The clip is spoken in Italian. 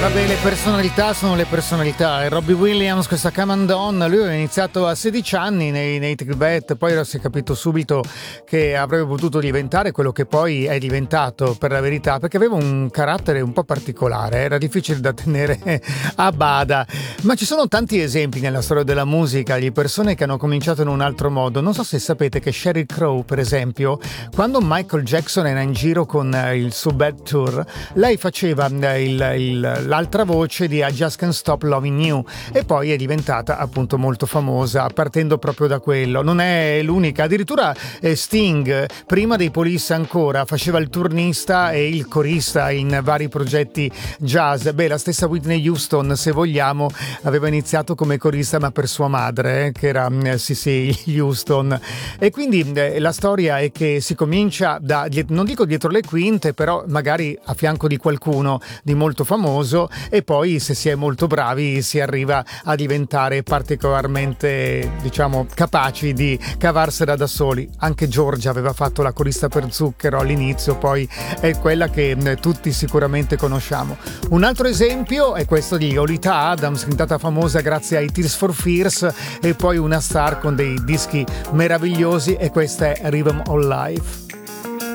Vabbè, le personalità sono le personalità. E Robbie Williams, questa Come and On, lui aveva iniziato a 16 anni nei Take That, poi si è capito subito che avrebbe potuto diventare quello che poi è diventato, per la verità, perché aveva un carattere un po' particolare, era difficile da tenere a bada. Ma ci sono tanti esempi nella storia della musica di persone che hanno cominciato in un altro modo. Non so se sapete che Sheryl Crow, per esempio, quando Michael Jackson era in giro con il suo Bad Tour, lei faceva l'altra voce di I Just Can't Stop Loving You e poi è diventata appunto molto famosa partendo proprio da quello. Non è l'unica, addirittura Sting prima dei Police ancora faceva il turnista e il corista in vari progetti jazz. Beh, la stessa Whitney Houston, se vogliamo, aveva iniziato come corista ma per sua madre, che era Cissy Houston. E quindi la storia è che si comincia da, non dico dietro le quinte, però magari a fianco di qualcuno di molto famoso, e poi se si è molto bravi si arriva a diventare particolarmente, diciamo, capaci di cavarsela da soli. Anche Giorgia aveva fatto la corista per Zucchero all'inizio, poi è quella che tutti sicuramente conosciamo. Un altro esempio è questo di Olita Adams, diventata famosa grazie ai Tears for Fears e poi una star con dei dischi meravigliosi, e questa è Rhythm of Life.